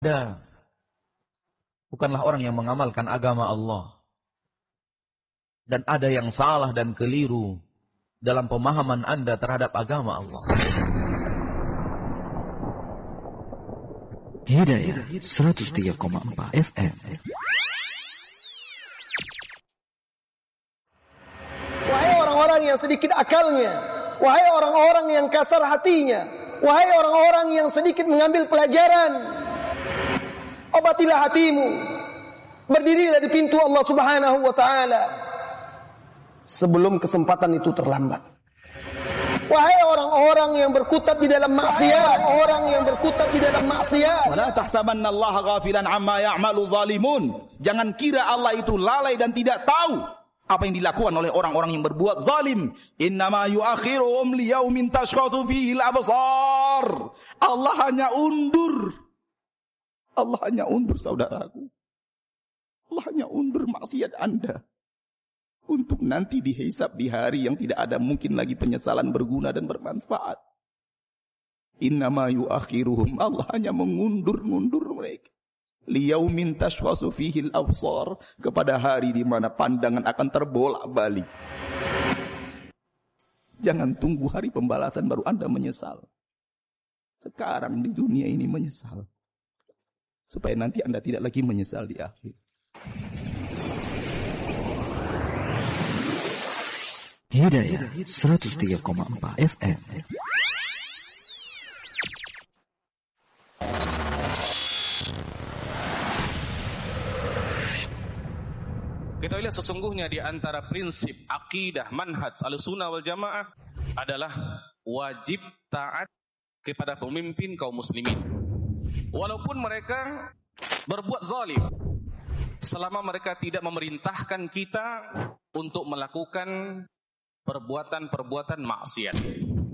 Anda bukanlah orang yang mengamalkan agama Allah. Dan ada yang salah dan keliru dalam pemahaman Anda terhadap agama Allah. Hidayah 103,4 FM. Wahai orang-orang yang sedikit akalnya, wahai orang-orang yang kasar hatinya, wahai orang-orang yang sedikit mengambil pelajaran, obatilah hatimu, berdirilah di pintu Allah Subhanahu wa taala sebelum kesempatan itu terlambat. Wahai orang-orang yang berkutat di dalam maksiat, orang yang berkutat di dalam maksiat. Wala tahsabanna Allah ghafilan amma ya'malu zalimun. Jangan kira Allah itu lalai dan tidak tahu apa yang dilakukan oleh orang-orang yang berbuat zalim. Innama yuakhiruhum liyaumin tashkhatu fihi al-absar. Allah hanya undur. Allah hanya undur, saudaraku. Allah hanya undur maksiat Anda untuk nanti dihisab di hari yang tidak ada mungkin lagi penyesalan berguna dan bermanfaat. Innama yuakhiruhum, Allah hanya mengundur-ngundur mereka. Liyaumin tashkhasu fihi al-absar, kepada hari di mana pandangan akan terbolak-balik. Jangan tunggu hari pembalasan baru Anda menyesal. Sekarang di dunia ini menyesal, supaya nanti Anda tidak lagi menyesal di akhir. Hidayah 103,4 FM. Kita lihat sesungguhnya di antara prinsip akidah manhaj Ahlussunnah wal Jamaah adalah wajib taat kepada pemimpin kaum muslimin. Walaupun mereka berbuat zalim, selama mereka tidak memerintahkan kita untuk melakukan perbuatan-perbuatan maksiat.